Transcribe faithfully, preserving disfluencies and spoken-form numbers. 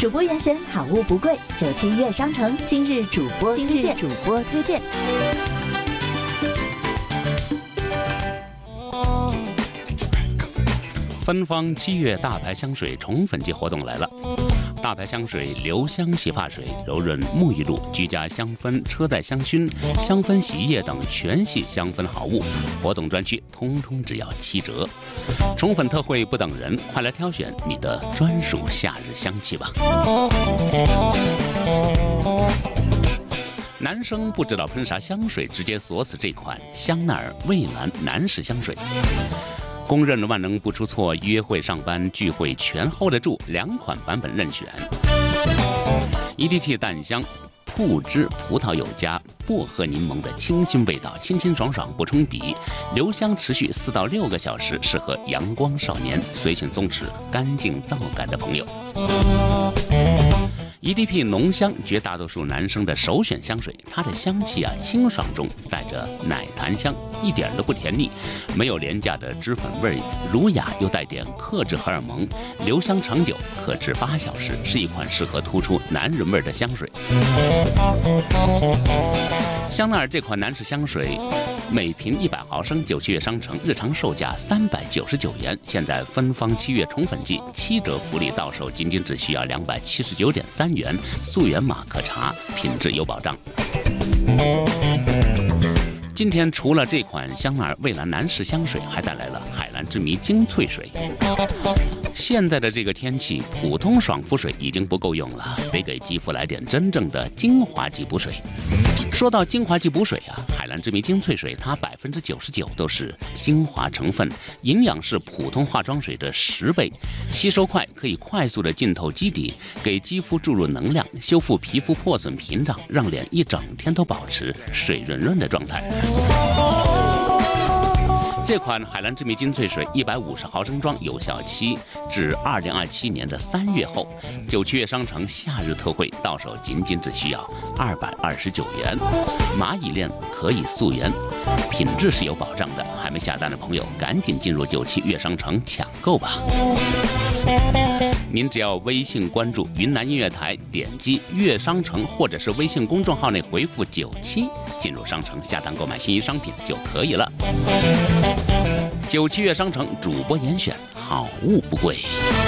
主播严选，好物不贵，九七悦商城今日主播推荐，主播推荐。 芬芳七月大牌香水宠粉季活动来了。大牌香水留香洗发水、柔润沐浴露、居家香氛、车载香薰、香氛洗衣液等全系香氛好物，活动专区通通只要七折。宠粉特惠不等人，快来挑选你的专属夏日香气吧。男生不知道喷啥香水，直接锁死这款香奈儿蔚蓝男士香水。公认万能不出错，约会、上班、聚会全 hold 得住，两款版本任选。E D T 淡香、铺汁、葡萄柚加薄荷柠檬的清新味道，清清爽爽不冲鼻，留香持续四到六个小时，适合阳光少年、随性松弛、干净皂感的朋友。E D P 浓香，绝大多数男生的首选香水。它的香气啊，清爽中带着奶檀香，一点都不甜腻，没有廉价的脂粉味，儒雅又带点克制荷尔蒙，留香长久，可至八小时，是一款适合突出男人味的香水。香奈儿这款男士香水，每瓶一百毫升，九七月商城日常售价三百九十九元，现在芬芳七月宠粉季，七折福利到手仅仅只需要两百七十九点三元，溯源码可查，品质有保障。今天除了这款香奈儿蔚蓝男士香水，还带来了海蓝之谜精粹水。现在的这个天气，普通爽肤水已经不够用了，得给肌肤来点真正的精华级补水。说到精华级补水啊，海蓝之谜精粹水它百分之九十九都是精华成分，营养是普通化妆水的十倍，吸收快，可以快速的浸透基底，给肌肤注入能量，修复皮肤破损屏障，让脸一整天都保持水润润的状态。这款海蓝之谜精粹水一百五十毫升装，有效期至二零二七年的三月后，九七月商城夏日特惠，到手仅仅只需要二百二十九元。蚂蚁链可以溯源，品质是有保障的。还没下单的朋友，赶紧进入九七月商城抢购吧。您只要微信关注云南音乐台，点击乐商城或者是微信公众号内回复九七，进入商城下单购买心仪商品就可以了。九七月商城主播严选，好物不贵。